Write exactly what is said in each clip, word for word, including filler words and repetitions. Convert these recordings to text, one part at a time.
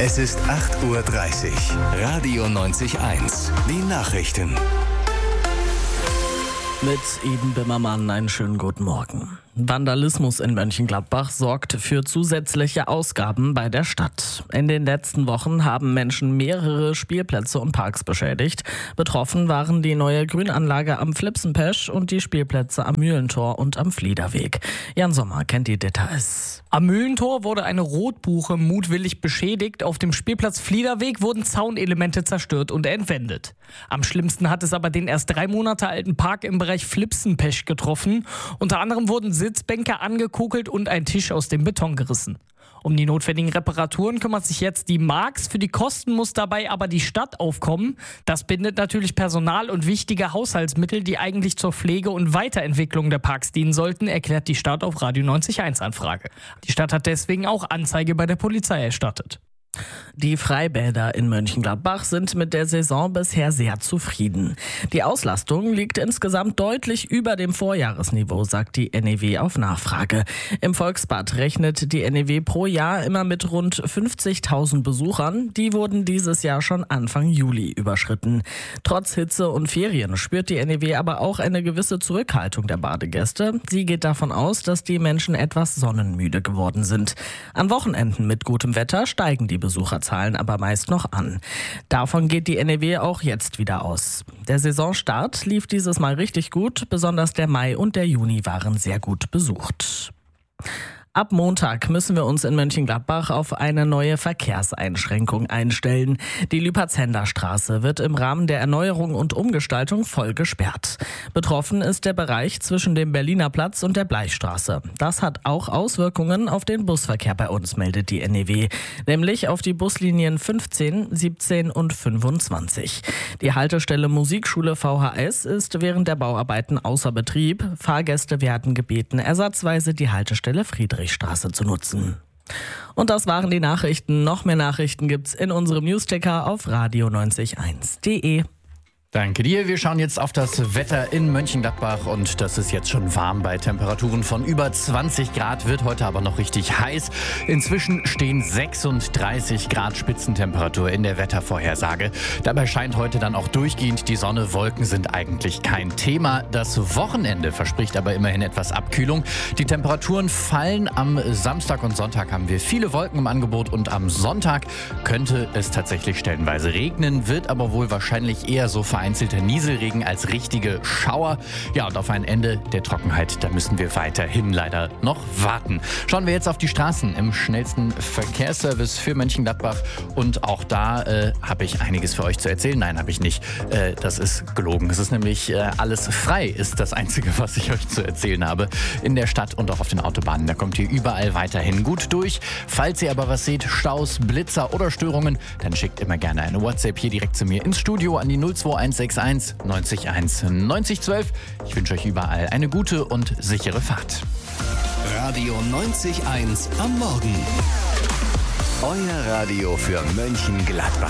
Es ist acht Uhr dreißig. Radio neunzig Komma eins. Die Nachrichten. Mit Eden Bimmermann einen schönen guten Morgen. Vandalismus in Mönchengladbach sorgt für zusätzliche Ausgaben bei der Stadt. In den letzten Wochen haben Menschen mehrere Spielplätze und Parks beschädigt. Betroffen waren die neue Grünanlage am Flipsenpesch und die Spielplätze am Mühlentor und am Fliederweg. Jan Sommer kennt die Details. Am Mühlentor wurde eine Rotbuche mutwillig beschädigt. Auf dem Spielplatz Fliederweg wurden Zaunelemente zerstört und entwendet. Am schlimmsten hat es aber den erst drei Monate alten Park im Bereich Flipsenpesch getroffen. Unter anderem wurden Sitzbänke angekokelt und ein Tisch aus dem Beton gerissen. Um die notwendigen Reparaturen kümmert sich jetzt die Marx. Für die Kosten muss dabei aber die Stadt aufkommen. Das bindet natürlich Personal und wichtige Haushaltsmittel, die eigentlich zur Pflege und Weiterentwicklung der Parks dienen sollten, erklärt die Stadt auf Radio neunzig Komma eins Anfrage. Die Stadt hat deswegen auch Anzeige bei der Polizei erstattet. Die Freibäder in Mönchengladbach sind mit der Saison bisher sehr zufrieden. Die Auslastung liegt insgesamt deutlich über dem Vorjahresniveau, sagt die N E W auf Nachfrage. Im Volksbad rechnet die N E W pro Jahr immer mit rund fünfzigtausend Besuchern. Die wurden dieses Jahr schon Anfang Juli überschritten. Trotz Hitze und Ferien spürt die N E W aber auch eine gewisse Zurückhaltung der Badegäste. Sie geht davon aus, dass die Menschen etwas sonnenmüde geworden sind. An Wochenenden mit gutem Wetter steigen die Besucherzahlen aber meist noch an. Davon geht die N E W auch jetzt wieder aus. Der Saisonstart lief dieses Mal richtig gut, besonders der Mai und der Juni waren sehr gut besucht. Ab Montag müssen wir uns in Mönchengladbach auf eine neue Verkehrseinschränkung einstellen. Die Lüpertz-Hender-Straße wird im Rahmen der Erneuerung und Umgestaltung voll gesperrt. Betroffen ist der Bereich zwischen dem Berliner Platz und der Bleichstraße. Das hat auch Auswirkungen auf den Busverkehr bei uns, meldet die N E W, nämlich auf die Buslinien fünfzehn, siebzehn und fünfundzwanzig. Die Haltestelle Musikschule V H S ist während der Bauarbeiten außer Betrieb. Fahrgäste werden gebeten, ersatzweise die Haltestelle Friedrich Straße zu nutzen. Und das waren die Nachrichten. Noch mehr Nachrichten gibt's in unserem Newsticker auf radio neunzig Komma eins punkt de. Danke dir. Wir schauen jetzt auf das Wetter in Mönchengladbach und das ist jetzt schon warm bei Temperaturen von über zwanzig Grad, wird heute aber noch richtig heiß. Inzwischen stehen sechsunddreißig Grad Spitzentemperatur in der Wettervorhersage. Dabei scheint heute dann auch durchgehend die Sonne. Wolken sind eigentlich kein Thema. Das Wochenende verspricht aber immerhin etwas Abkühlung. Die Temperaturen fallen. Am Samstag und Sonntag haben wir viele Wolken im Angebot und am Sonntag könnte es tatsächlich stellenweise regnen, wird aber wohl wahrscheinlich eher so vereinzelter Nieselregen als richtige Schauer. Ja, und auf ein Ende der Trockenheit, da müssen wir weiterhin leider noch warten. Schauen wir jetzt auf die Straßen im schnellsten Verkehrsservice für Mönchengladbach. Und auch da äh, habe ich einiges für euch zu erzählen. Nein, habe ich nicht. Äh, das ist gelogen. Es ist nämlich äh, alles frei, ist das Einzige, was ich euch zu erzählen habe. In der Stadt und auch auf den Autobahnen. Da kommt ihr überall weiterhin gut durch. Falls ihr aber was seht, Staus, Blitzer oder Störungen, dann schickt immer gerne eine WhatsApp hier direkt zu mir ins Studio an die null zwei eins sechs eins neunzig eins neunzig zwölf. Ich wünsche euch überall eine gute und sichere Fahrt. Radio neunzig Komma eins am Morgen. Euer Radio für Mönchengladbach.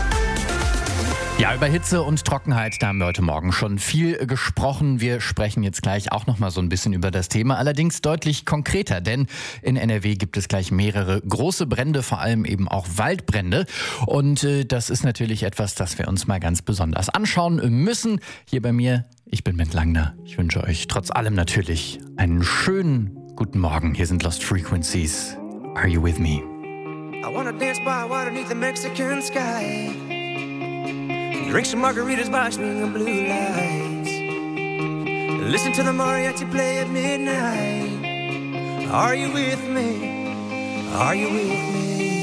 Ja, über Hitze und Trockenheit, da haben wir heute Morgen schon viel gesprochen. Wir sprechen jetzt gleich auch noch mal so ein bisschen über das Thema, allerdings deutlich konkreter, denn in N R W gibt es gleich mehrere große Brände, vor allem eben auch Waldbrände. Und äh, das ist natürlich etwas, das wir uns mal ganz besonders anschauen müssen. Hier bei mir, ich bin Bent Langner. Ich wünsche euch trotz allem natürlich einen schönen guten Morgen. Hier sind Lost Frequencies. Are you with me? I wanna dance by water beneath the Mexican sky. Drink some margaritas by swinging blue lights. Listen to the mariachi play at midnight. Are you with me? Are you with me?